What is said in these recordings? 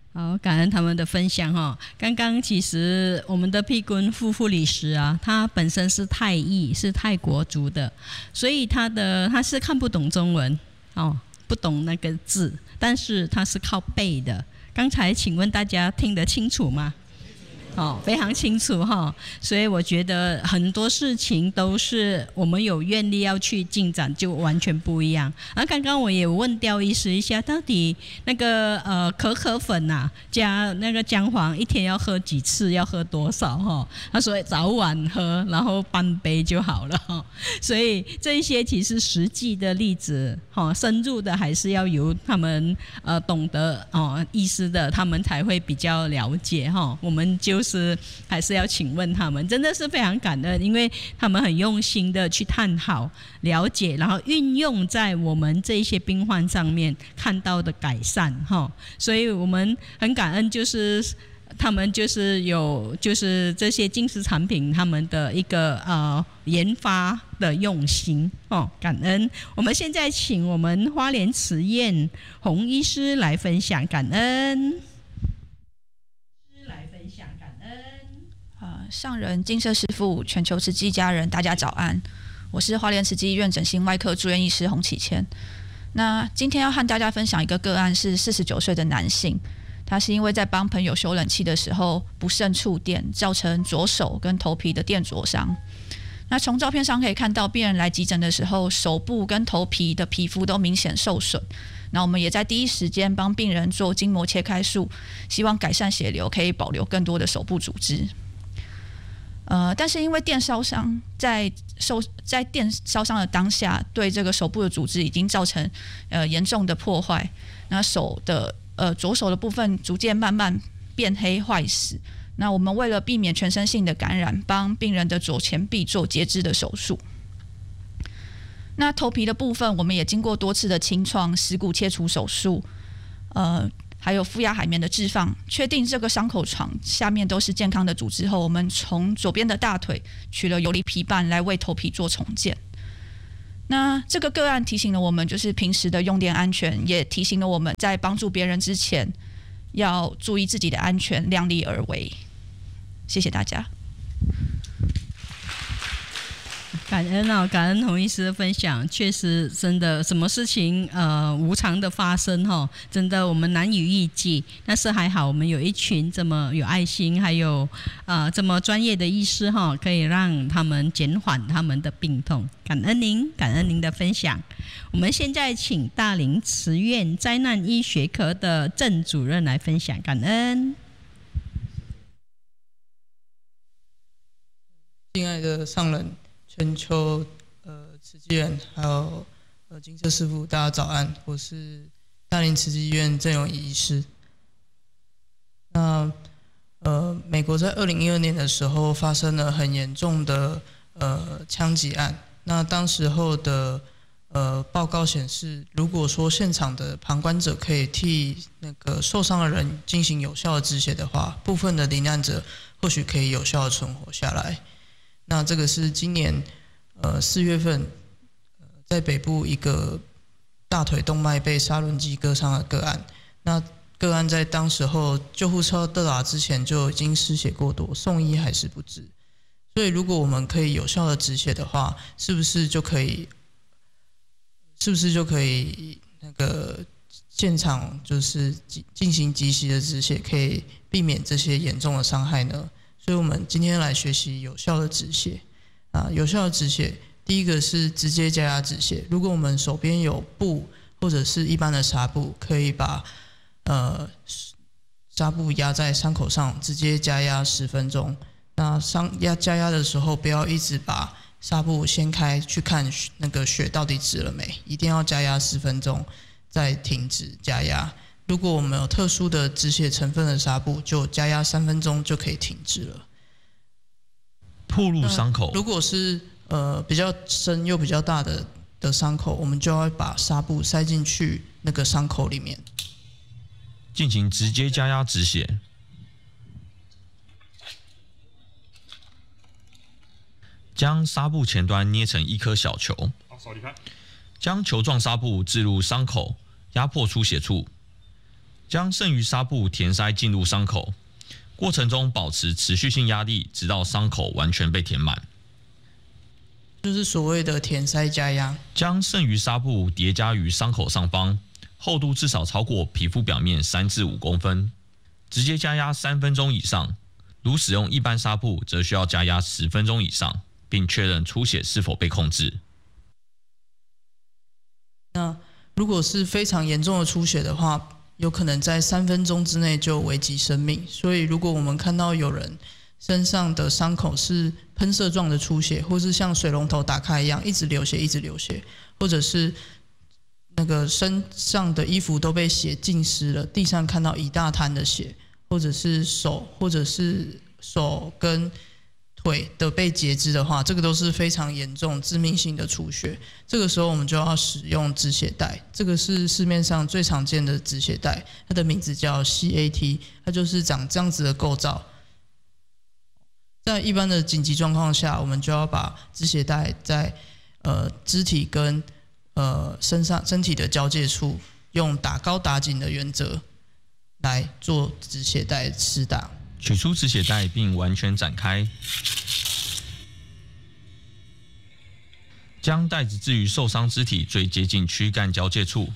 好，感恩他们的分享哈。刚刚其实我们的碧君副护理师啊，他本身是泰裔，是泰国族的，所以他是看不懂中文哦，不懂那个字，但是他是靠背的。刚才请问大家听得清楚吗？非常清楚哈，所以我觉得很多事情都是我们有愿力要去进展，就完全不一样。刚刚我也问刁医师一下，到底那个可可粉啊加那个姜黄一天要喝几次，要喝多少哈？他说早晚喝，然后半杯就好了哈。所以这一些其实实际的例子深入的还是要由他们懂得医师的，他们才会比较了解哈。我们就是还是要请问他们，真的是非常感恩，因为他们很用心的去探讨、了解，然后运用在我们这些病患上面看到的改善哈。所以我们很感恩，就是他们就是有就是这些净食产品他们的一个研发的用心感恩。我们现在请我们花莲慈院洪医师来分享，感恩。 上人、金舍师父、全球慈济家人，大家早安！我是花莲慈济医院整形外科住院医师洪启谦。那今天要和大家分享一个个案，是49岁的男性，他是因为在帮朋友修冷气的时候不慎触电，造成左手跟头皮的电灼伤。那从照片上可以看到，病人来急诊的时候，手部跟头皮的皮肤都明显受损。那我们也在第一时间帮病人做筋膜切开术，希望改善血流，可以保留更多的手部组织。但是因为电烧伤在电烧伤的当下，对这个手部的组织已经造成严重的破坏，那左手的部分逐渐慢慢变黑坏死。那我们为了避免全身性的感染，帮病人的左前臂做截肢的手术。那头皮的部分，我们也经过多次的清创、蚀骨切除手术，还有负压海绵的置放，确定这个伤口床下面都是健康的组织后，我们从左边的大腿取了游离皮瓣来为头皮做重建。那这个个案提醒了我们，就是平时的用电安全，也提醒了我们在帮助别人之前要注意自己的安全，量力而为。谢谢大家。 感恩感恩洪医师的分享，确实真的什么事情无常的发生真的我们难以预计，但是还好我们有一群这么有爱心还有这么专业的医师可以让他们减缓他们的病痛。感恩您的分享。我们现在请大林慈院灾难医学科的郑主任来分享，感恩。 亲爱的上人、全球慈济院还有金舍师父，大家早安，我是大林慈济医院郑永仪医师。那美国在2012年的时候发生了很严重的枪击案，那当时候的报告显示，如果说现场的旁观者可以替那个受伤的人进行有效的止血的话，部分的罹难者或许可以有效的存活下来。那这个是今年4月份在北部一个大腿动脉被砂轮机割伤的个案。那个案在当时候救护车到达之前就已经失血过多，送医还是不治。所以如果我们可以有效的止血的话，是不是就可以那个现场就是进行及时的止血，可以避免这些严重的伤害呢？所以我们今天来学习有效的止血有效的止血，第一个是直接加压止血。如果我们手边有布或者是一般的纱布，可以把纱布压在伤口上，直接加压10分钟。那加压的时候，不要一直把纱布掀开去看那个血到底止了没，一定要加压10分钟再停止加压。如果我们有特殊的止血成分的纱布，就加压3分钟就可以停止了。 暴露伤口， 如果是比较深又比较大的伤口，我们就要把纱布塞进去那个伤口里面， 进行直接加压止血。将纱布前端捏成一颗小球，将球状纱布置入伤口，压迫出血处， 将剩余纱布填塞进入伤口，过程中保持持续性压力，直到伤口完全被填满。 就是所谓的填塞加压。 将剩余纱布叠加于伤口上方，厚度至少超过皮肤表面3至5公分，直接加压3分钟以上。如使用一般纱布，则需要加压10分钟以上，并确认出血是否被控制。 那如果是非常严重的出血的话，有可能在3分钟之内就危及生命。所以，如果我们看到有人身上的伤口是喷射状的出血，或是像水龙头打开一样一直流血，一直流血，或者是那个身上的衣服都被血浸湿了，地上看到一大滩的血，或者是手跟腿的被截肢的话，这个都是非常严重致命性的出血。这个时候我们就要使用止血带，这个是市面上最常见的止血带，它的名字叫 CAT， 它就是长这样子的构造。在一般的紧急状况下，我们就要把止血带在肢体跟身体的交界处，用打高打紧的原则来做止血带施打。 取出止血带并完全展开，将带子置于受伤肢体最接近躯干交界处，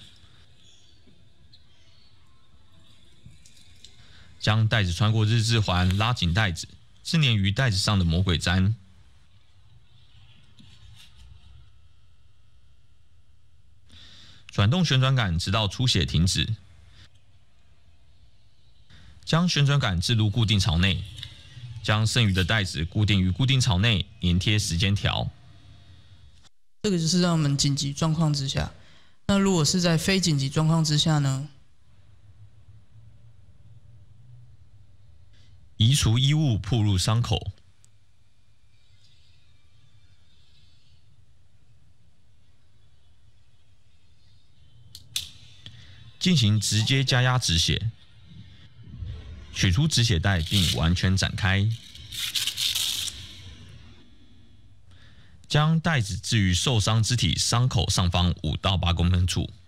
将带子穿过日志环，拉紧带子，织粘于带子上的魔鬼毡，转动旋转杆直到出血停止。将旋转杆置入固定槽内，将剩余的带子固定于固定槽内，粘贴时间条。 这个就是让我们紧急状况之下。那如果是在非紧急状况之下呢？ 移除衣物暴露伤口，进行直接加压止血。取出止血带并完全展开，将带子置于受伤肢体伤口上方5到8公分处。